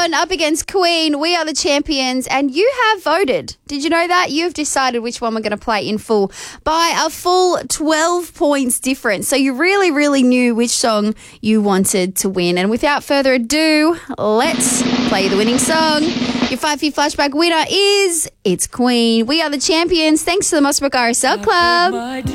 John up against Queen. We are the champions, and you have voted. Did you know that? You've decided which one we're going to play in full by a full 12 points difference. So you really, really knew which song you wanted to win. And without further ado, let's play the winning song. Your 5 Year Flashback winner is It's Queen. We are the champions. Thanks to the Mossbrook RSL Club.